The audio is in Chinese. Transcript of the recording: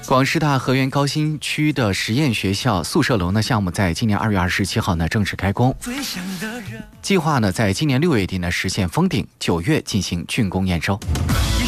广师大河源高新区的实验学校宿舍楼呢项目在今年2月27号呢正式开工，计划呢在今年6月底呢实现封顶，9月进行竣工验收。